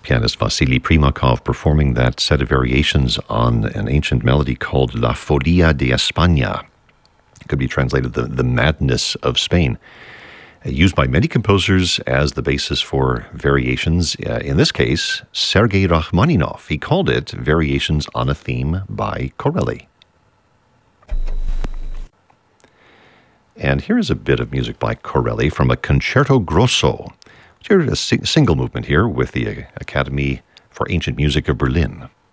Pianist Vasily Primakov performing that set of variations on an ancient melody called La Folia de España. It could be translated the madness of Spain. Used by many composers as the basis for variations. In this case, Sergei Rachmaninoff. He called it Variations on a Theme by Corelli. And here is a bit of music by Corelli from a Concerto Grosso. Here's a single movement here with the Academy for Ancient Music of Berlin.